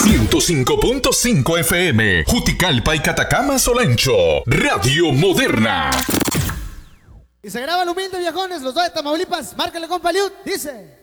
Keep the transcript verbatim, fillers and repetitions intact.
ciento cinco punto cinco F M, Juticalpa y Catacama, Solancho, Radio Moderna. Y se graba el humilde, viejones, los dos de Tamaulipas. Márcale, compa Liud, dice...